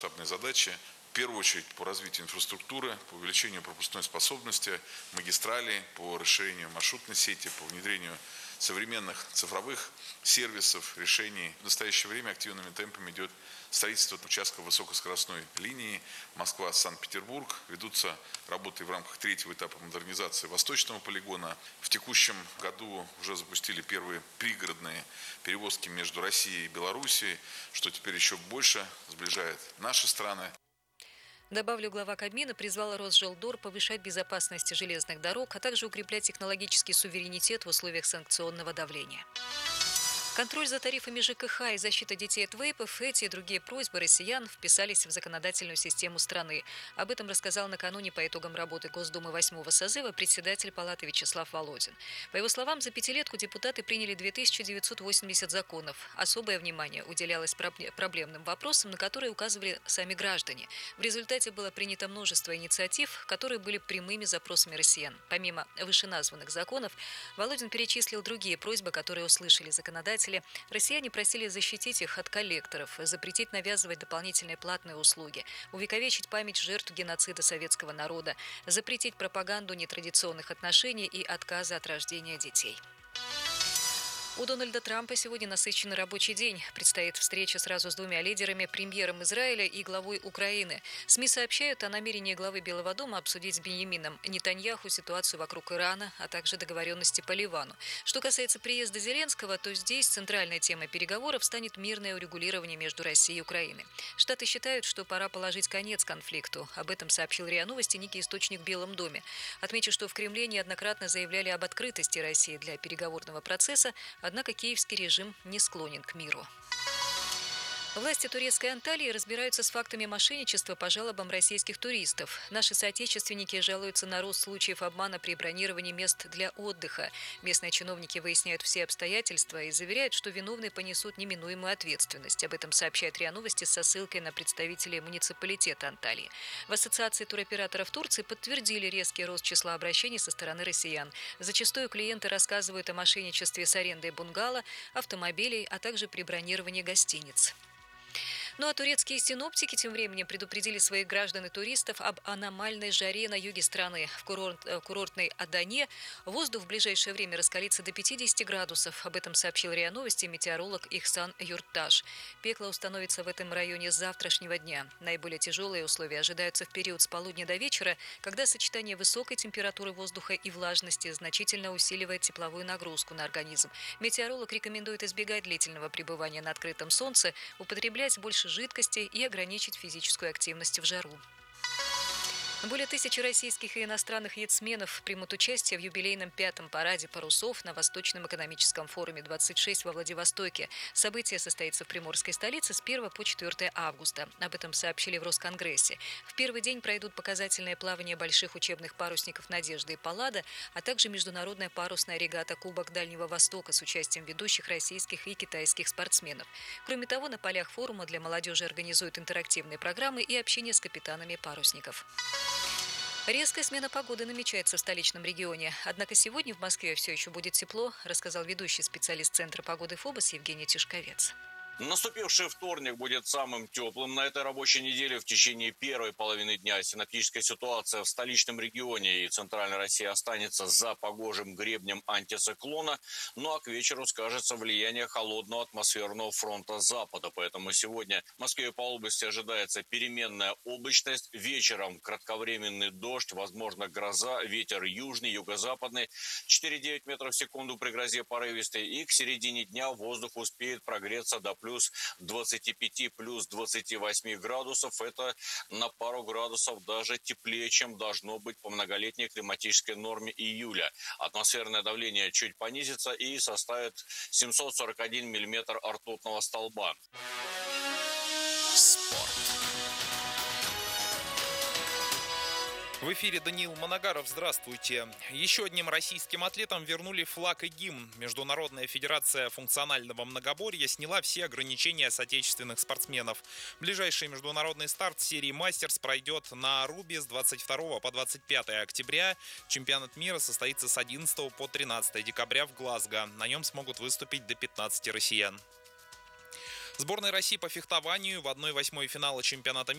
Масштабные задачи, в первую очередь, по развитию инфраструктуры, по увеличению пропускной способности магистралей, по расширению маршрутной сети, по внедрению современных цифровых сервисов, решений. В настоящее время активными темпами идет строительство участков высокоскоростной линии Москва-Санкт-Петербург. Ведутся работы в рамках третьего этапа модернизации Восточного полигона. В текущем году уже запустили первые пригородные перевозки между Россией и Белоруссией, что теперь еще больше сближает наши страны. Добавлю, глава Кабмина призвала Росжелдор повышать безопасность железных дорог, а также укреплять технологический суверенитет в условиях санкционного давления. Контроль за тарифами ЖКХ и защита детей от вейпов – эти и другие просьбы россиян вписались в законодательную систему страны. Об этом рассказал накануне по итогам работы Госдумы 8-го созыва председатель Палаты Вячеслав Володин. По его словам, за пятилетку депутаты приняли 2980 законов. Особое внимание уделялось проблемным вопросам, на которые указывали сами граждане. В результате было принято множество инициатив, которые были прямыми запросами россиян. Помимо вышеназванных законов, Володин перечислил другие просьбы, которые услышали законодатели. Россияне просили защитить их от коллекторов, запретить навязывать дополнительные платные услуги, увековечить память жертв геноцида советского народа, запретить пропаганду нетрадиционных отношений и отказа от рождения детей. У Дональда Трампа сегодня насыщенный рабочий день. Предстоит встреча сразу с двумя лидерами, премьером Израиля и главой Украины. СМИ сообщают о намерении главы Белого дома обсудить с Беньямином Нетаньяху ситуацию вокруг Ирана, а также договоренности по Ливану. Что касается приезда Зеленского, то здесь центральной темой переговоров станет мирное урегулирование между Россией и Украиной. Штаты считают, что пора положить конец конфликту. Об этом сообщил РИА Новости некий источник в Белом доме. Отмечу, что в Кремле неоднократно заявляли об открытости России для переговорного процесса, однако киевский режим не склонен к миру. Власти турецкой Анталии разбираются с фактами мошенничества по жалобам российских туристов. Наши соотечественники жалуются на рост случаев обмана при бронировании мест для отдыха. Местные чиновники выясняют все обстоятельства и заверяют, что виновные понесут неминуемую ответственность. Об этом сообщает РИА Новости со ссылкой на представителей муниципалитета Анталии. В Ассоциации туроператоров Турции подтвердили резкий рост числа обращений со стороны россиян. Зачастую клиенты рассказывают о мошенничестве с арендой бунгало, автомобилей, а также при бронировании гостиниц. Ну а турецкие синоптики тем временем предупредили своих граждан и туристов об аномальной жаре на юге страны. В курортной Адане воздух в ближайшее время раскалится до 50 градусов. Об этом сообщил РИА Новости метеоролог Ихсан Юртташ. Пекло установится в этом районе с завтрашнего дня. Наиболее тяжелые условия ожидаются в период с полудня до вечера, когда сочетание высокой температуры воздуха и влажности значительно усиливает тепловую нагрузку на организм. Метеоролог рекомендует избегать длительного пребывания на открытом солнце, употреблять больше жидкости и ограничить физическую активность в жару. Более 1000 российских и иностранных яхтсменов примут участие в юбилейном 5-м параде парусов на Восточном экономическом форуме 26 во Владивостоке. Событие состоится в приморской столице с 1 по 4 августа. Об этом сообщили в Росконгрессе. В первый день пройдут показательные плавания больших учебных парусников «Надежда» и «Паллада», а также международная парусная регата «Кубок Дальнего Востока» с участием ведущих российских и китайских спортсменов. Кроме того, на полях форума для молодежи организуют интерактивные программы и общение с капитанами парусников. Резкая смена погоды намечается в столичном регионе. Однако сегодня в Москве все еще будет тепло, рассказал ведущий специалист Центра погоды ФОБОС Евгений Тишковец. Наступивший вторник будет самым теплым на этой рабочей неделе. В течение первой половины дня синоптическая ситуация в столичном регионе и центральной России останется за погожим гребнем антициклона, ну а к вечеру скажется влияние холодного атмосферного фронта запада. Поэтому сегодня в Москве и по области ожидается переменная облачность. Вечером кратковременный дождь, возможно гроза, ветер южный, юго-западный, 4,9 метров в секунду при грозе порывистой. И к середине дня воздух успеет прогреться до плюс 25, плюс 28 градусов. Это на пару градусов даже теплее, чем должно быть по многолетней климатической норме июля. Атмосферное давление чуть понизится и составит 741 миллиметр ртутного столба. В эфире Даниил Манагаров. Здравствуйте. Еще одним российским атлетам вернули флаг и гимн. Международная федерация функционального многоборья сняла все ограничения с отечественных спортсменов. Ближайший международный старт серии «Мастерс» пройдет на Арубе с 22 по 25 октября. Чемпионат мира состоится с 11 по 13 декабря в Глазго. На нем смогут выступить до 15 россиян. Сборная России по фехтованию в 1/8 финала чемпионата мира